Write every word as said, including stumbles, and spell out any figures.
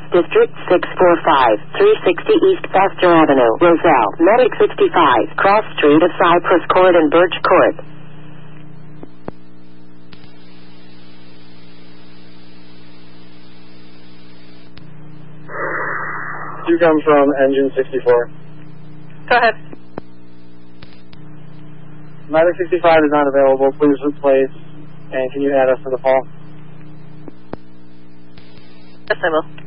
District six four five, three sixty East Foster Avenue, Roselle, Medic sixty-five, Cross Street of Cypress Court and Birch Court. You come from engine sixty-four. Go ahead. Medic sixty-five is not available. Please replace, and can you add us to the call? Yes, I will.